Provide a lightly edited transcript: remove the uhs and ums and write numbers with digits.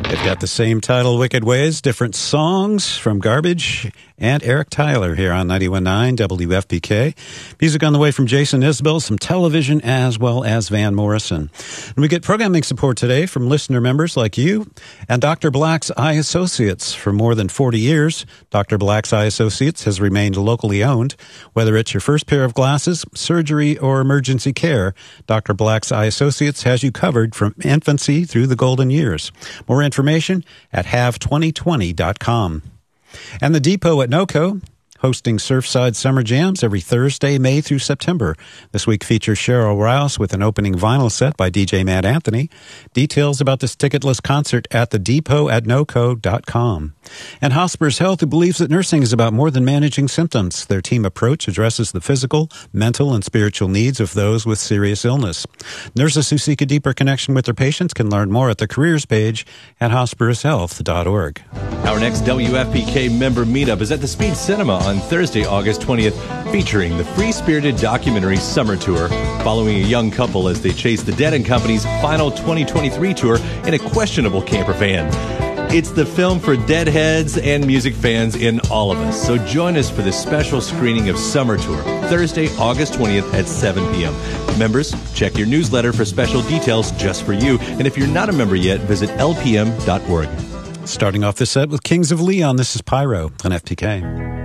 They've got the same title, Wicked Ways, different songs from Garbage and Eric Tyler here on 91.9 WFPK. Music on the way from Jason Isbell, some television, as well as Van Morrison. And we get programming support today from listener members like you and Dr. Black's Eye Associates. For more than 40 years, Dr. Black's Eye Associates has remained locally owned. Whether it's your first pair of glasses, surgery, or emergency care, Dr. Black's Eye Associates has you covered from infancy through the golden years. More information at have2020.com. And the Depot at NOCO, hosting Surfside Summer Jams every Thursday, May through September. This week features Cheryl Rouse with an opening vinyl set by DJ Matt Anthony. Details about this ticketless concert at thedepot@noco.com. And Hospers Health, who believes that nursing is about more than managing symptoms. Their team approach addresses the physical, mental, and spiritual needs of those with serious illness. Nurses who seek a deeper connection with their patients can learn more at the careers page at hospershealth.org. Our next WFPK member meetup is at the Speed Cinema on Thursday, August 20th, featuring the Free-Spirited documentary Summer Tour, following a young couple as they chase the Dead & Company's final 2023 tour in a questionable camper van. It's the film for deadheads and music fans in all of us. So join us for this special screening of Summer Tour, Thursday, August 20th at 7 p.m. Members, check your newsletter for special details just for you. And if you're not a member yet, visit lpm.org. Starting off this set with Kings of Leon, this is Pyro on FPK.